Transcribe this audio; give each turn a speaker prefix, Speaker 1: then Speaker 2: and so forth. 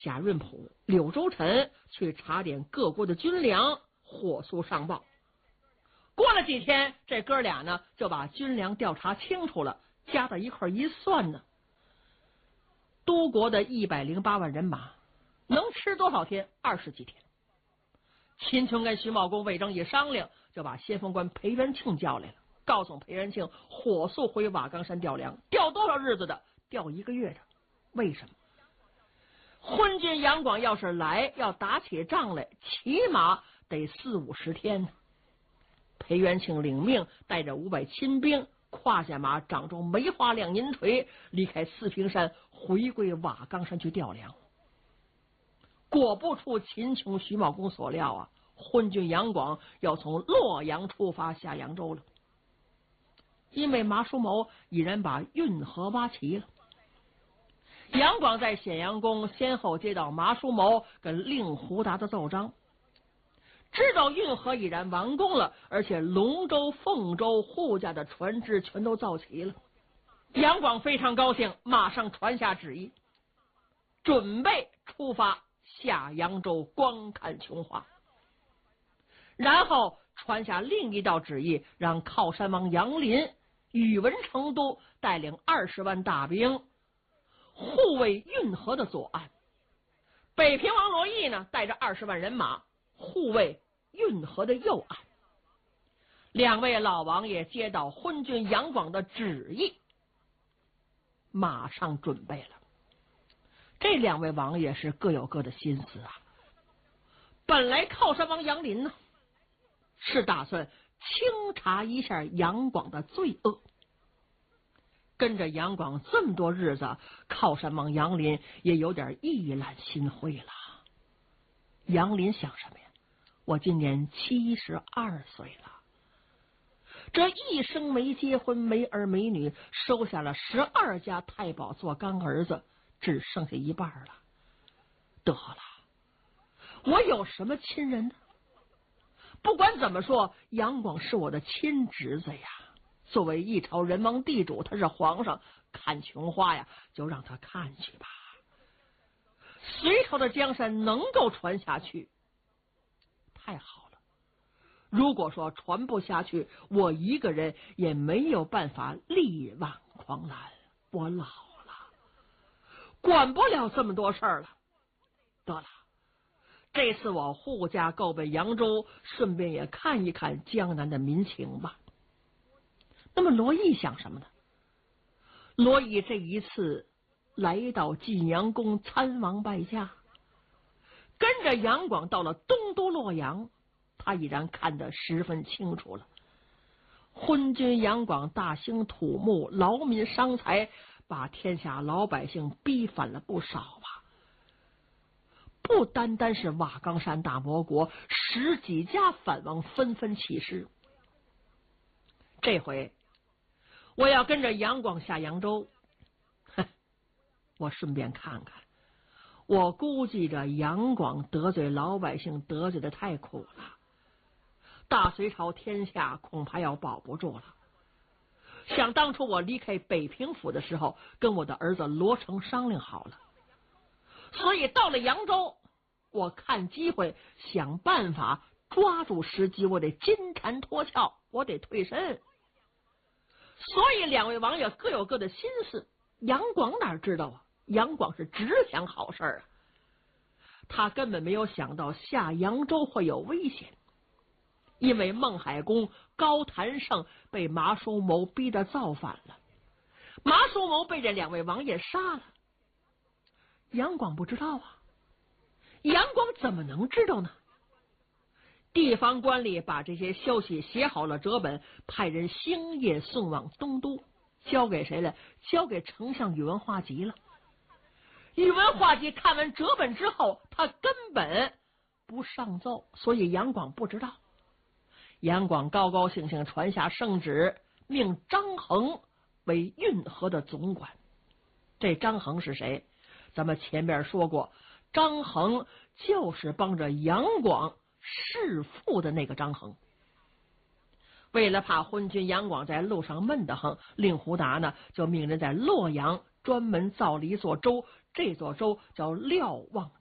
Speaker 1: 贾润甫、柳州臣去查点各国的军粮，火速上报。过了几天，这哥俩呢就把军粮调查清楚了，加到一块一算呢，都国的108万人马能吃多少天？20几天。秦琼跟徐茂公、魏征一商量，就把先锋官裴元庆叫来了，告诉裴元庆火速回瓦岗山调粮，调多少日子的？调1个月的。为什么？昏君杨广要是来，要打起仗来，起码得40-50天呢。裴元庆领命，带着500亲兵，胯下马，掌中梅花亮银锤，离开四平山，回归瓦岗山去调粮。果不出秦琼、徐茂公所料啊，昏君杨广要从洛阳出发下扬州了。因为马叔谋已然把运河挖齐了，杨广在显阳宫先后接到马叔谋跟令狐达的奏章，知道运河已然完工了，而且龙舟、凤舟、护驾的船只全都造齐了。杨广非常高兴，马上传下旨意，准备出发下扬州观看琼华。然后传下另一道旨意，让靠山王杨林、宇文成都带领20万大兵护卫运河的左岸，北平王罗毅呢带着20万人马护卫运河的右岸。两位老王爷接到昏君杨广的旨意，马上准备了。这两位王爷是各有各的心思啊。本来靠山王杨林呢是打算清查一下杨广的罪恶，跟着杨广这么多日子，靠山王杨林也有点意懒心灰了。杨林想什么呀？我今年72岁了，这一生没结婚，没儿没女，收下了12家太保做干儿子，只剩下一半了。得了，我有什么亲人呢？不管怎么说，杨广是我的亲侄子呀。作为一朝人王地主，他是皇上，看琼花呀，就让他看去吧。隋朝的江山能够传下去，太好了。如果说传不下去，我一个人也没有办法力挽狂澜。我老了，管不了这么多事儿了。得了，这次我护驾够奔扬州，顺便也看一看江南的民情吧。那么罗毅想什么呢？罗毅这一次来到晋阳宫参王拜驾，跟着杨广到了东都洛阳，他已然看得十分清楚了。昏君杨广大兴土木，劳民伤财，把天下老百姓逼反了不少吧。不单单是瓦岗山大魔国，10几家反王纷纷起事。这回我要跟着杨广下扬州，我顺便看看。我估计着杨广得罪老百姓得罪的太苦了，大隋朝天下恐怕要保不住了。想当初我离开北平府的时候，跟我的儿子罗成商量好了，所以到了扬州，我看机会想办法抓住时机，我得金蝉脱壳，我得退身。所以两位王爷各有各的心思，杨广哪知道啊？杨广是只想好事啊，他根本没有想到下扬州会有危险，因为孟海公高谭胜被马叔谋逼得造反了，马叔谋被这两位王爷杀了。杨广不知道啊，杨广怎么能知道呢？地方官吏把这些消息写好了折本，派人星夜送往东都，交给谁了？交给丞相宇文化及了。宇文化及看完折本之后，他根本不上奏，所以杨广不知道。杨广高高兴兴传下圣旨，命张衡为运河的总管。这张衡是谁？咱们前边说过，张衡就是帮着杨广弑父的那个张衡。为了怕昏君杨广在路上闷得慌，令狐达呢就命人在洛阳专门造了一座舟， 这座州叫瞭望